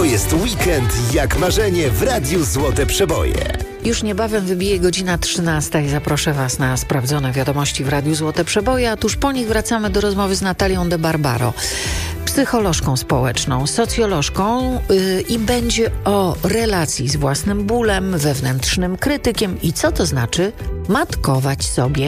jest weekend jak marzenie w Radiu Złote Przeboje. Już niebawem wybije godzina 13 i zaproszę Was na sprawdzone wiadomości w Radiu Złote Przeboje, a tuż po nich wracamy do rozmowy z Natalią de Barbaro, psycholożką społeczną, socjolożką i będzie o relacji z własnym bólem, wewnętrznym krytykiem i co to znaczy matkować sobie.